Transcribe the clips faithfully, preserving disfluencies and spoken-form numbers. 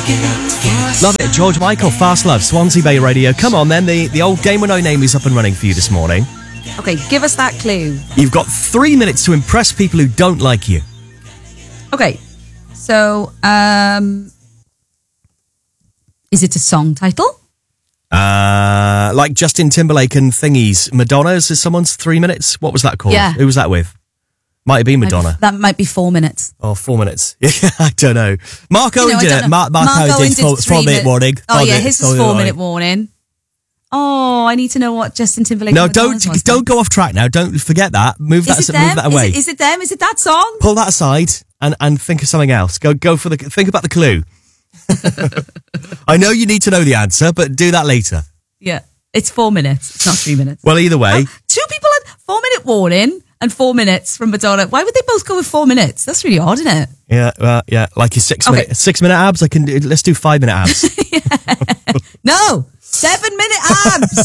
Love it, George Michael, Fast Love, Swansea Bay Radio. Come on then, the, the old Game with No Name is up and running for you this morning. Okay, give us that clue. You've got three minutes to impress people who don't like you. Okay, so, um... is it a song title? Uh, like Justin Timberlake and Thingies. Madonna's is someone's three minutes? What was that called? Yeah. Who was that with? Might have been Madonna. Might be, that might be four minutes. Oh, four minutes. Yeah, I don't know. Mark Owen You know, I did don't it. know. Mark, Mark, Mark Owen Owen did did four, three four minute minute- warning. Oh, Told yeah, it, his told is it four already. minute warning. Oh, I need to know what Justin Timberlake... No, and don't Madonna's was don't then. go off track now. Don't forget that. Move that, Is it move them? that away. Is it, is it them? Is it that song? Pull that aside and, and think of something else. Go go for the think about the clue. I know you need to know the answer, but do that later. Yeah, it's four minutes. It's not three minutes. Well, either way, Oh, two people had four minute warning and four minutes from Madonna. Why would they both go with four minutes? That's really odd, isn't it? yeah, uh, yeah, like your six Okay. minute six minute abs. I can do, let's do five minute abs. No, seven minute abs.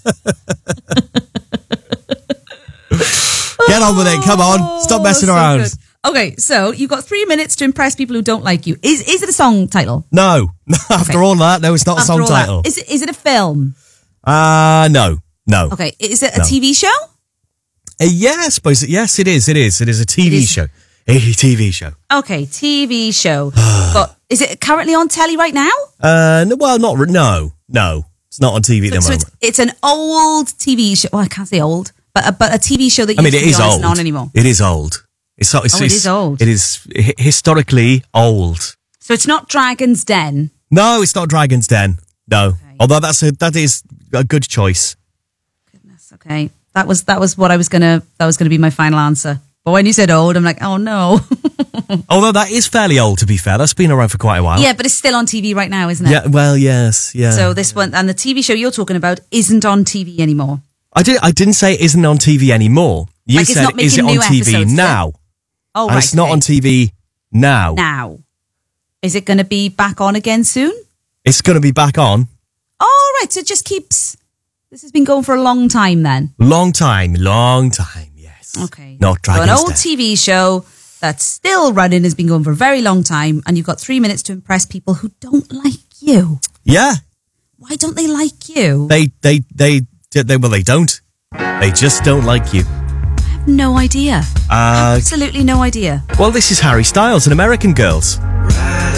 Get on with it. Come on, stop messing Oh, so around. good. Okay, so you've got three minutes to impress people who don't like you. Is is it a song title? No, after Okay. all that, no, it's not a After song all that, title. Is it is it a film? Uh no, no. Okay, is it a No. T V show? Uh, yeah, I suppose. It, yes, it is. It is. It is a T V It is. show. A T V show. Okay, T V show. But is it currently on telly right now? Uh, no, well, not re- no, no. It's not on T V at the So moment. it's, it's an old T V show. Well, I can't say old, but a, but a T V show that I mean, used it to is be on, old. isn't on anymore. It is old. It's, it's, Oh, it it's- is old. It is hi- historically old. So it's not Dragon's Den. No, it's not Dragon's Den. No, although that's a that is a good choice. Okay, that was that was what I was gonna that was gonna be my final answer. But when you said old, I'm like, oh no. Although that is fairly old, to be fair. That's been around for quite a while. Yeah, but it's still on T V right now, isn't it? Yeah. Well, yes. Yeah. So this one and the T V show you're talking about isn't on T V anymore. I did. I didn't say it isn't on T V anymore. You Like, it's said not is it making on new T V episodes, is it? now? Oh, and right. it's not okay. on T V now. now. Is it going to be back on again soon? It's going to be back on. Oh, right. So it just keeps. This has been going for a long time then. Long time, long time, yes. Okay. Not So Dragon's an old Den. T V show that's still running, has been going for a very long time, and you've got three minutes to impress people who don't like you. Yeah, Why don't they like you? they, they, they, they, well, they don't. They just don't like you. I have no idea. Uh, Absolutely no idea. well, this is Harry Styles and American Girls.